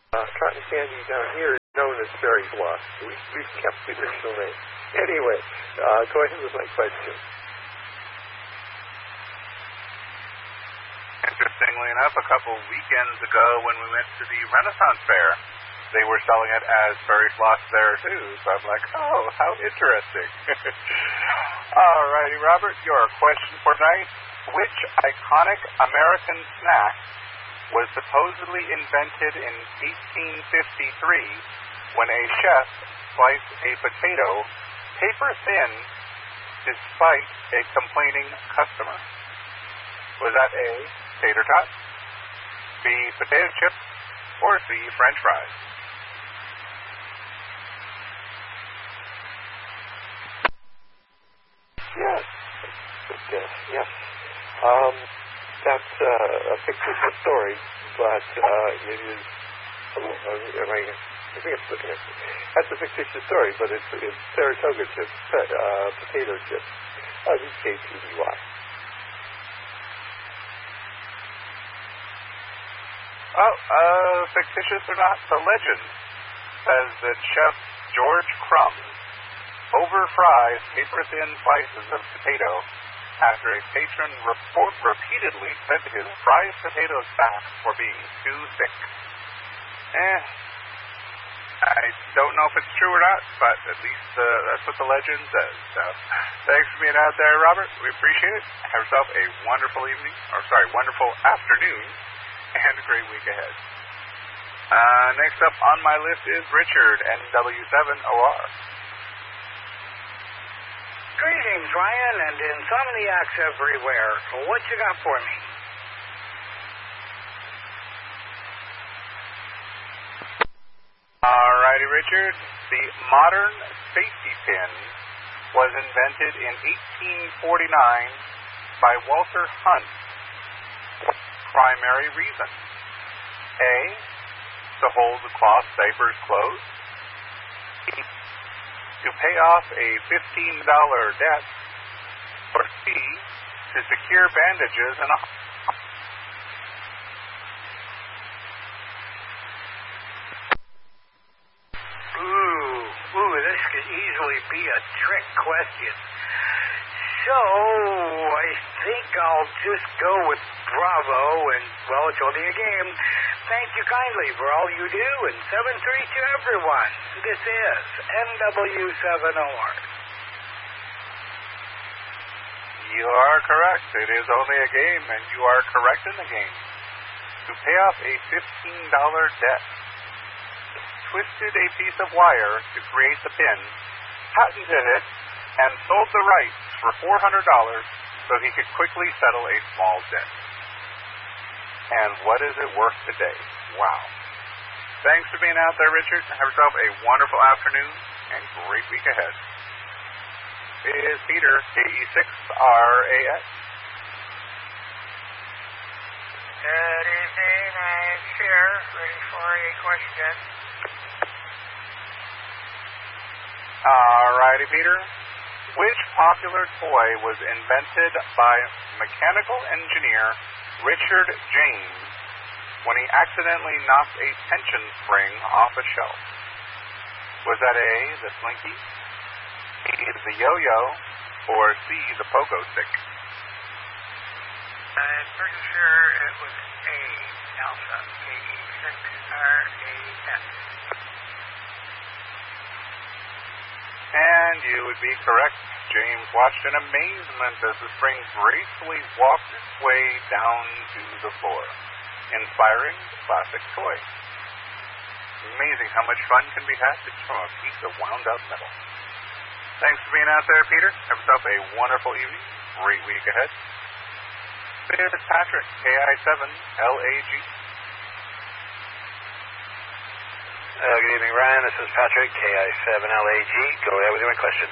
cotton candy down here is known as berry blossom. We've kept the original name. Anyway, go ahead with my question. Interestingly enough, a couple weekends ago when we went to the Renaissance Fair, they were selling it as berry floss there too. So I'm like, oh, how interesting. All righty, Robert, your question for tonight. Which iconic American snack was supposedly invented in 1853 when a chef sliced a potato paper thin despite a complaining customer? Was that A, tater tots, B, potato chips, or C, French fries? Yes. Good guess. Yes. That's a fictitious story, but it is. I think it's looking at. That's a fictitious story, but it's Saratoga chips, potato chips. These KTDY. Well, fictitious or not, the legend says that Chef George Crumbs over-fries paper-thin slices of potato after a patron repeatedly sent his fried potatoes back for being too thick. I don't know if it's true or not, but at least that's what the legend says. So, thanks for being out there, Robert. We appreciate it. Have yourself a wonderful evening, wonderful afternoon, and a great week ahead. Next up on my list is Richard, NW7OR. Greetings, Ryan, and insomniacs everywhere. What you got for me? Alrighty, Richard. The modern safety pin was invented in 1849 by Walter Hunt. Primary reason: A, to hold the cloth diapers closed; B, to pay off a $15 debt; or C, to secure bandages in a... Ooh, this could easily be a trick question. So, I think I'll just go with Bravo, and, well, it's only a game. Thank you kindly for all you do, and 7-3 to everyone. This is NW7OR. You are correct. It is only a game, and you are correct in the game. To pay off a $15 debt, twisted a piece of wire to create the pin, patented it, and sold the rights for $400 so he could quickly settle a small debt. And what is it worth today? Wow. Thanks for being out there, Richard. Have yourself a wonderful afternoon and great week ahead. It is Peter, KE6RAS. Good evening, I'm here, ready for a question. Alrighty, Peter. Which popular toy was invented by mechanical engineer Richard James when he accidentally knocked a tension spring off a shelf? Was that A, the Slinky, B, the yo-yo, or C, the pogo stick? I'm pretty sure it was A, Alpha, KE6RAS. And you would be correct. James watched in amazement as the spring gracefully walked its way down to the floor, inspiring the classic toy. Amazing how much fun can be had just from a piece of wound-up metal. Thanks for being out there, Peter. Have yourself a wonderful evening. Great week ahead. This is Patrick, KI7LAG. Good evening, Ryan. This is Patrick, KI7LAG. Go ahead with your question.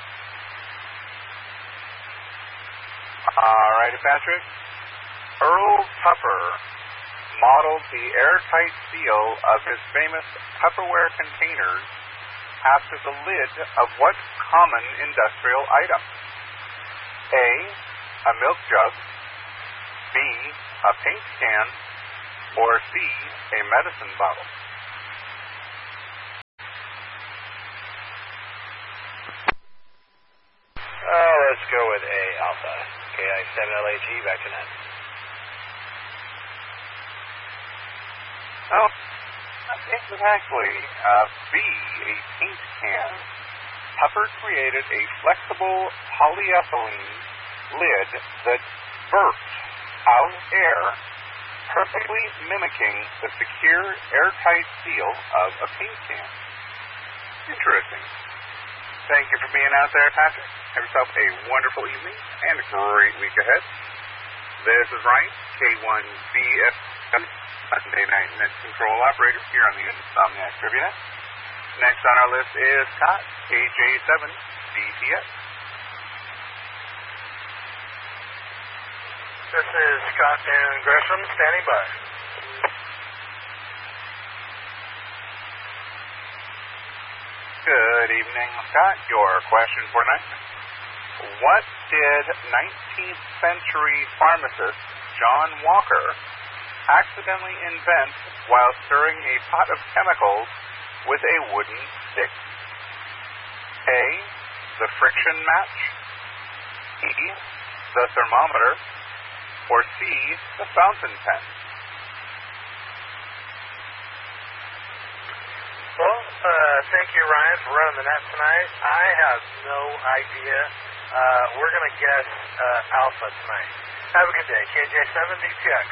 Alrighty, Patrick. Earl Tupper modeled the airtight seal of his famous Tupperware containers after the lid of what common industrial item? A, a milk jug, B, a paint can, or C, a medicine bottle? Alpha. KI7LAG, back to net. Oh, exactly. B, a paint can. Hubbard created a flexible polyethylene lid that burst out air, perfectly mimicking the secure, airtight seal of a paint can. Interesting. Thank you for being out there, Patrick. Have yourself a wonderful evening and a great week ahead. This is Ryan, K1BF, Sunday Night Net Control Operator here on the Insomniac Trivia Net. Next on our list is Scott, KJ7DTS. This is Scott and Gresham standing by. Good evening, Scott. Your question for tonight. What did 19th century pharmacist John Walker accidentally invent while stirring a pot of chemicals with a wooden stick? A, the friction match. B, the thermometer. Or C, the fountain pen. Well, thank you, Ryan, for running the net tonight. I have no idea. We're going to guess Alpha tonight. Have a good day. KJ7DTX.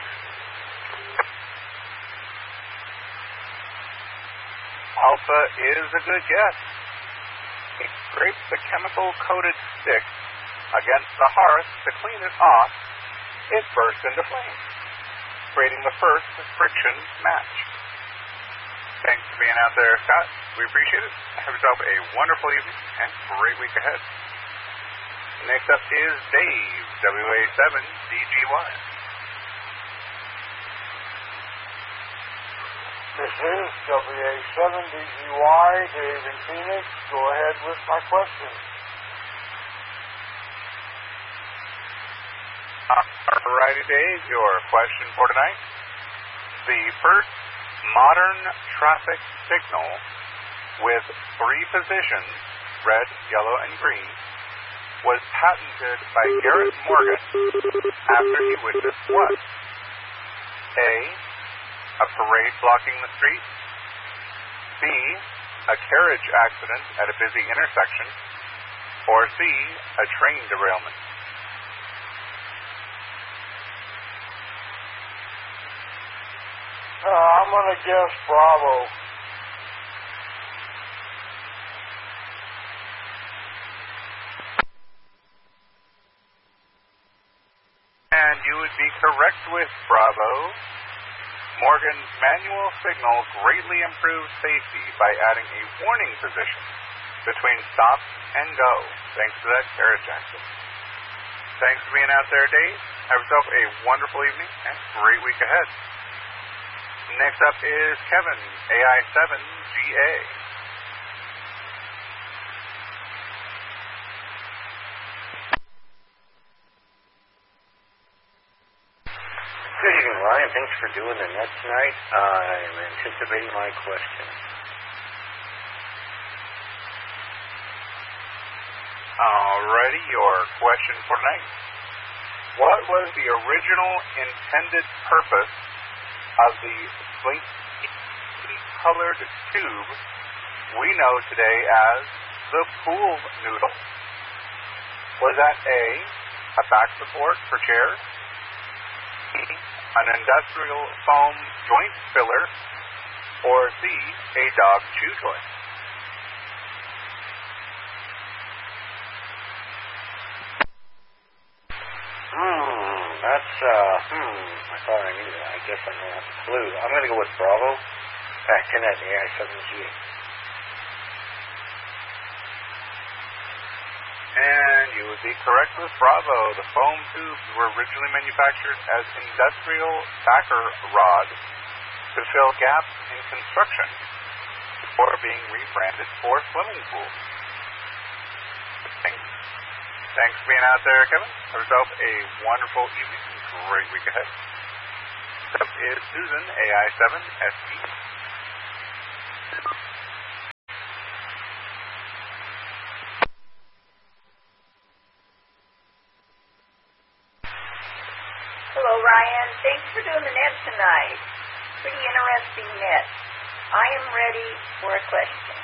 Alpha is a good guess. He scraped the chemical-coated stick against the hearth to clean it off. It burst into flames, creating the first friction match. Thanks for being out there, Scott. We appreciate it. Have yourself a wonderful evening and great week ahead. Next up is Dave, WA7DGY. This is WA7DGY, Dave in Phoenix. Go ahead with my question. Alrighty, Dave, your question for tonight. The first modern traffic signal with 3 positions, red, yellow, and green, was patented by Garrett Morgan after he witnessed what? A, a parade blocking the street. B, a carriage accident at a busy intersection. Or C, a train derailment. I'm going to guess Bravo. And you would be correct with Bravo. Morgan's manual signal greatly improved safety by adding a warning position between stop and go, thanks to that carriage accident. Thanks for being out there, Dave. Have yourself a wonderful evening and great week ahead. Next up is Kevin, AI7GA. Good evening, Ryan. Thanks for doing the net tonight. I'm anticipating my question. Alrighty, your question for tonight. What was the original intended purpose of the slinky-colored tube we know today as the pool noodle? Was that A, a back support for chairs? B, an industrial foam joint filler? Or C, a dog chew toy? I thought I knew that. I guess I don't have a clue. I'm going to go with Bravo. Back to net, AI7GA. And you would be correct with Bravo. The foam tubes were originally manufactured as industrial backer rods to fill gaps in construction before being rebranded for swimming pools. Thanks for being out there, Kevin. Have yourself a wonderful evening and great week ahead. Next up is Susan, AI7SE. interesting net. I am ready for a question.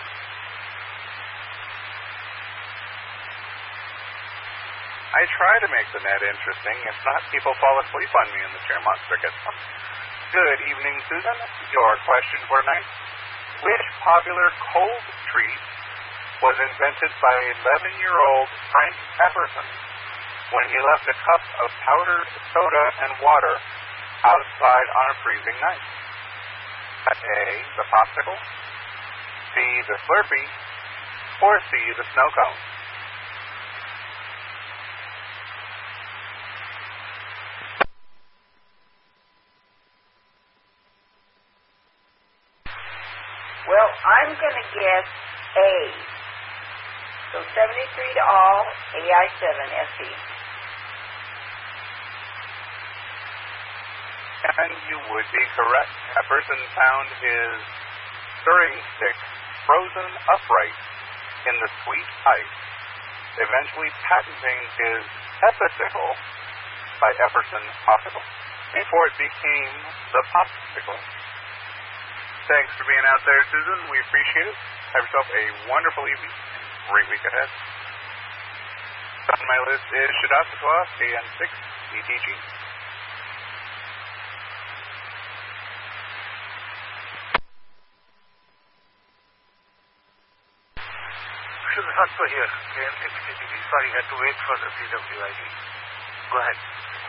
I try to make the net interesting. If not, people fall asleep on me in the Chairmont cricket. Good evening, Susan. Your question for tonight. Which popular cold treat was invented by 11-year-old Frank Epperson when he left a cup of powdered soda and water outside on a freezing night? A, the popsicle, B, the Slurpee, or C, the snow cone? Well, I'm going to guess A. So 73 to all, AI7 SE. And you would be correct. Epperson found his stirring stick frozen upright in the sweet ice, eventually patenting his Epicicle by Epperson Popsicle before it became the Popsicle. Thanks for being out there, Susan. We appreciate it. Have yourself a wonderful evening. Great week ahead. On my list is Shadasakwa, KN6, ETG. Shadasakwa here, KN6, ETG. Sorry, had to wait for the CWID. Go ahead.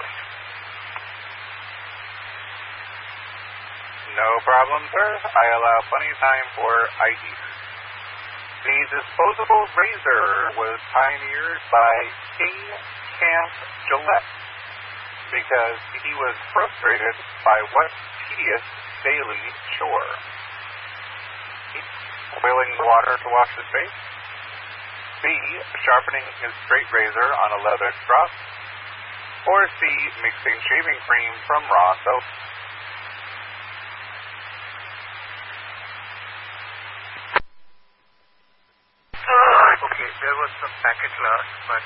No problem, sir. I allow plenty of time for IDs. The disposable razor was pioneered by King Camp Gillette because he was frustrated by what tedious daily chore? Boiling the water to wash his face. B, sharpening his straight razor on a leather strop. Or C, mixing shaving cream from raw soap. Okay, there was some packet loss, but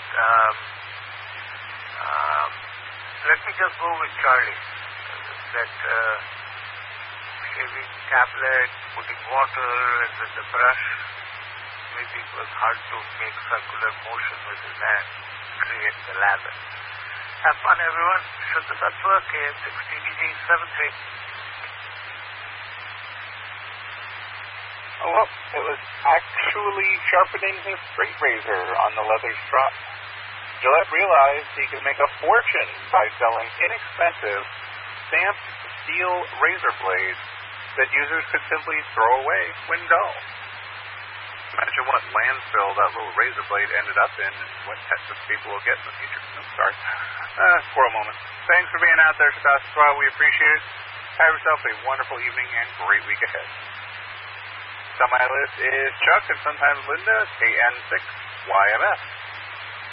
let me just go with Charlie. That shaving tablet, putting water, and then the brush. Maybe it was hard to make circular motion with his hand, create the lather. Have fun, everyone. Shadasakwa, KN6, TDG 73. Oh, well, it was actually sharpening his straight razor on the leather strop. Gillette realized he could make a fortune by selling inexpensive, stamped steel razor blades that users could simply throw away when dull. Imagine what landfill that little razor blade ended up in and what Texas people will get in the future. No, sorry. Squirrel moment. Thanks for being out there, Shadasakwa. We appreciate it. Have yourself a wonderful evening and great week ahead. On my list is Chuck and sometimes Linda, KN6YMS.